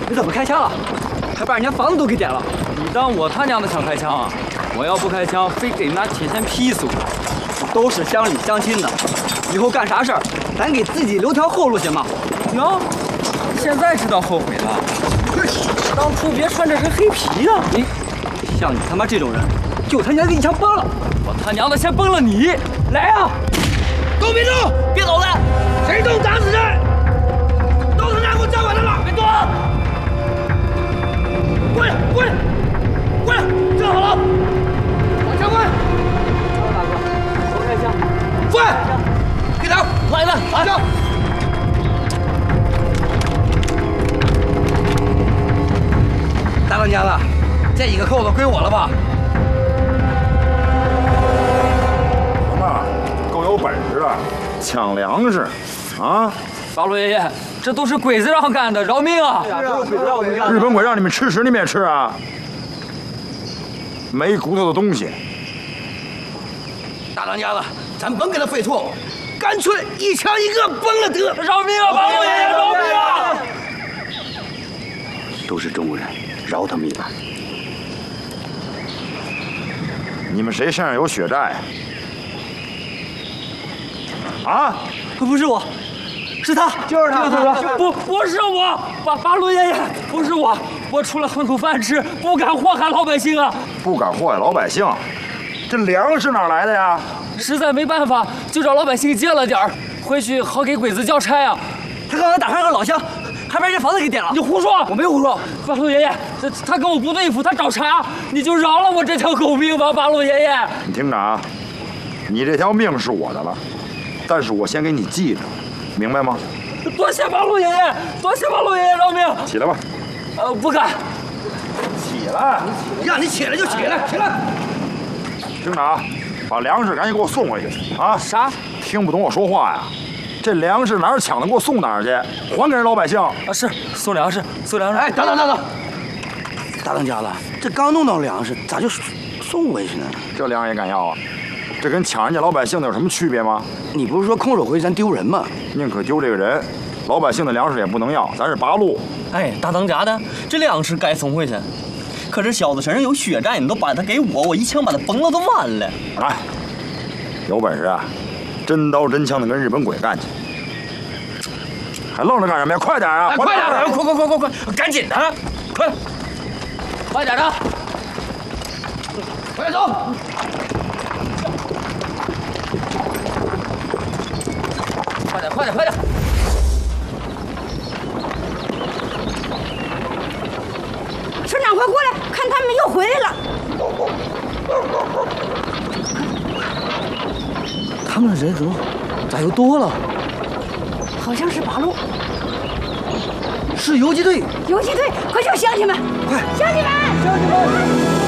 你怎么开枪了？还把人家房子都给点了！ 你当我他娘的想开枪啊？我要不开枪，非给你拿铁锨劈死我！ 都是乡里乡亲的，以后干啥事儿，咱给自己留条后路行吗？ 哟，现在知道后悔了？当初别穿这身黑皮呀！ 你，像你他妈这种人，就他娘给你枪崩了！ 我他娘的先崩了你！来呀！ 都别动，别走了！谁动打死谁！都他娘给我站稳了了！别动！过来，过来，过来！站好了，往前滚！张大哥，我开枪！快！别打！来了，来枪！大当家的，这几个扣子归我了吧？ 什么？够有本事的，抢粮食啊！ 八路爷爷，这都是鬼子让干的，饶命啊！ 日本鬼让你们吃屎，你们也吃啊？没骨头的东西！ 大当家的，咱甭给他费错误，干脆一枪一个崩了得！ 饶命啊，八路爷爷，饶命啊！ 都是中国人，饶他们一把。 你们谁身上有血债？啊？ 不是我，是他，就是他， 不是我，八路爷爷，不是我，我除了混口饭吃，不敢祸害老百姓啊！ 不敢祸害老百姓，这粮食哪来的呀？ 实在没办法，就找老百姓借了点儿，回去好给鬼子交差啊！ 他刚才打上个老乡，还把人家房子给点了。 你胡说！ 我没胡说。 八路爷爷，他跟我不对付，他找茬，你就饶了我这条狗命吧，八路爷爷。 你听着啊，你这条命是我的了，但是我先给你记着，明白吗？ 多谢八路爷爷，多谢八路爷爷饶命！ 起来吧。 不敢。 起来！ 让你起来就起来，起来！ 听着啊，把粮食赶紧给我送回去啊！ 啥？ 听不懂我说话呀？这粮食哪儿抢的，给我送哪儿去，还给人老百姓。 啊，是送粮食，送粮食。 哎，等，大当家的，这刚弄到粮食，咋就送回去呢？ 这粮也敢要啊？这跟抢人家老百姓的有什么区别吗？ 你不是说空手回去咱丢人吗？ 宁可丢这个人，老百姓的粮食也不能要，咱是八路。 哎，大当家的，这粮食该送回去。可是小子身上有血债，你都把他给我，我一枪把他崩了都完了。 来，有本事啊，真刀真枪的跟日本鬼干去！还愣着干什么呀？快点啊！ 快点！快！赶紧的，快点的， 快点走！ 快点！ 村长，快过来，看他们又回来了。 他们的人咋又多了？ 好像是八路是游击队！ 游击队，快叫乡亲们！ 快， 乡亲们！